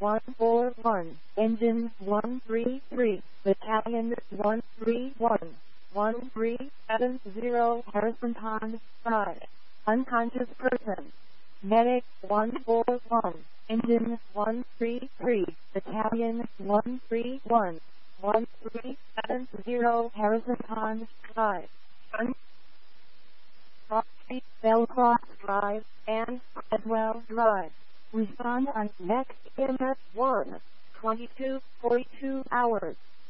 141, engine 133, battalion 131, 1370, Harrison Pond, 5, unconscious person. Medic 141, engine 133, battalion 131, 1370, Harrison Pond, 5, Bellcross Drive, and Creswell Drive. Respond on next MS 1, 22:42 hours.